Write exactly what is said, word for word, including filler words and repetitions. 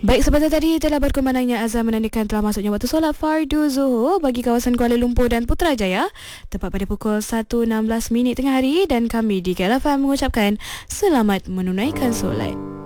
Baik, sebentar tadi telah berkumandangnya azan menandakan telah masuknya waktu solat fardu Zuhur bagi kawasan Kuala Lumpur dan Putrajaya, tepat pada pukul satu enam belas minit tengah hari, dan kami di K L F M mengucapkan selamat menunaikan solat.